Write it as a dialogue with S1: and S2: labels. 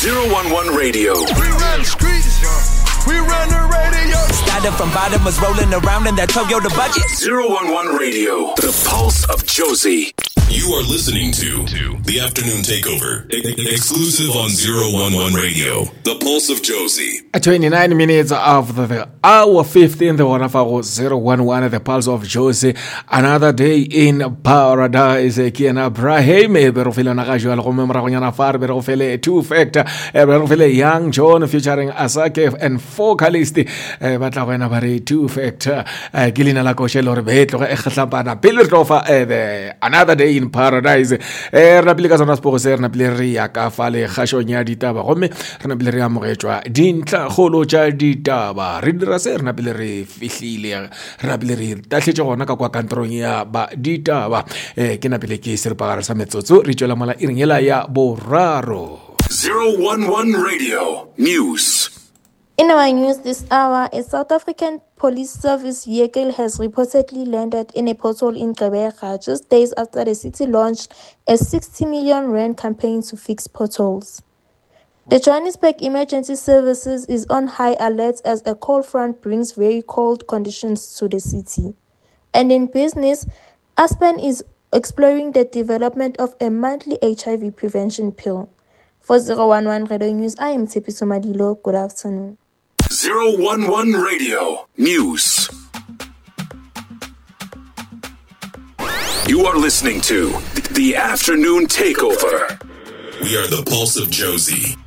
S1: 011 Radio.
S2: We run the streets. We run the radio.
S3: Started from bottom, was rolling around in that Toyota budget.
S1: 011 Radio. The pulse of Josie.
S4: You are listening to The Afternoon Takeover, exclusive on 011 Radio. The Pulse of Josie.
S5: 29 minutes after the hour 15, the one of our 011, The Pulse of Josie. Another day in paradise. Kiana Brahim, Berofile Nagajual, Romemragona Far, Berofile, Two Factor, Berofile Young John featuring Asake and Vocalist, Batlawena Bari, Two Factor, Gilina Lacochel or Beto, Echatapana, Pillar another day in paradise. Replica zonas poser na pleria ka fale khashonya ditaba gomme re na pleria mogetswa dintla kholo tša ditaba re dira se re na pele fihlile re pele tatlhetse gona ka kwa kantorong ya ba ditaba ke na pele ke serpagara sa metsotso re tšwela mola iringela ya boraro.
S1: 011 Radio News.
S6: In our news this hour, a South African police service vehicle has reportedly landed in a pothole in Gqeberha just days after the city launched a 60 million rand campaign to fix potholes. The Johannesburg Emergency Services is on high alert as a cold front brings very cold conditions to the city. And in business, Aspen is exploring the development of a monthly HIV prevention pill. For 011 Radio News, I am Tshepiso Madilo. Good afternoon.
S1: 011 Radio News. You are listening to The Afternoon Takeover.
S4: We are the Pulse of Josie.